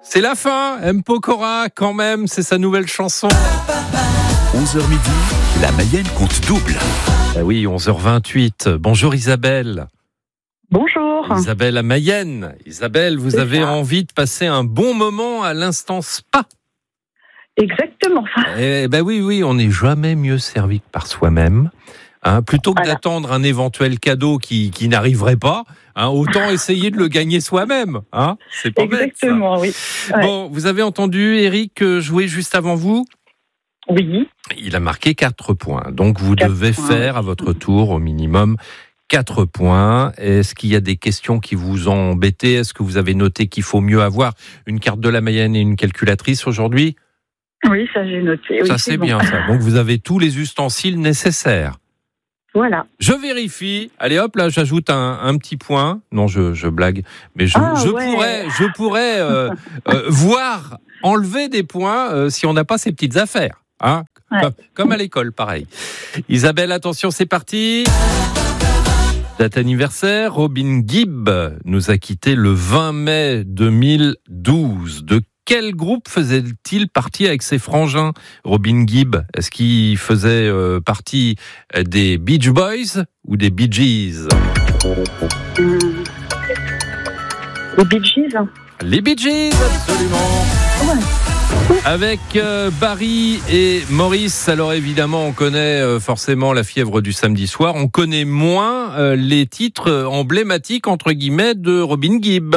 C'est la fin. M. Pokora, quand même, c'est sa nouvelle chanson. 11h midi, la Mayenne compte double. Ah oui, 11h28. Bonjour Isabelle. Bonjour. Isabelle à Mayenne. Isabelle, vous avez envie de passer un bon moment à l'instant spa. Exactement. Eh ben oui, on n'est jamais mieux servi que par soi-même. Plutôt que d'attendre un éventuel cadeau qui n'arriverait pas, autant essayer de le gagner soi-même. C'est pas bête, ça. Exactement, oui. Ouais. Bon, vous avez entendu Eric jouer juste avant vous ? Oui. Il a marqué 4 points. Donc vous devez faire à votre tour au minimum 4 points. Est-ce qu'il y a des questions qui vous ont embêté ? Est-ce que vous avez noté qu'il faut mieux avoir une carte de la Mayenne et une calculatrice aujourd'hui ? Oui, ça j'ai noté. Oui, ça c'est bien ça. Donc vous avez tous les ustensiles nécessaires. Voilà. Je vérifie. Allez hop, là, j'ajoute un petit point. Non, je blague. Mais je pourrais voir enlever des points si on n'a pas ces petites affaires. Comme à l'école, pareil. Isabelle, attention, c'est parti. Date anniversaire, Robin Gibb nous a quittés le 20 mai 2012. De quel groupe faisait-il partie avec ses frangins, Robin Gibb ? Est-ce qu'il faisait partie des Beach Boys ou des Bee Gees ? Les Bee Gees. Les Bee Gees, absolument. Ouais. Avec Barry et Maurice, alors évidemment on connaît forcément La fièvre du samedi soir, on connaît moins les titres emblématiques entre guillemets de Robin Gibb.